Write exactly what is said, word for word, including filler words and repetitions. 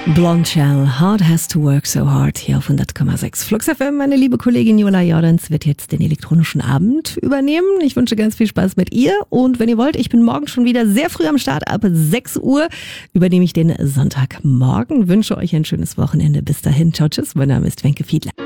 Blonde Shell, Hard Has to Work So Hard, hier auf hundert Komma sechs Flux F M. Meine liebe Kollegin Jola Jordans wird jetzt den elektronischen Abend übernehmen. Ich wünsche ganz viel Spaß mit ihr und wenn ihr wollt, ich bin morgen schon wieder sehr früh am Start. Ab sechs Uhr übernehme ich den Sonntagmorgen. Wünsche euch ein schönes Wochenende. Bis dahin, ciao, tschüss. Mein Name ist Wenke Fiedler.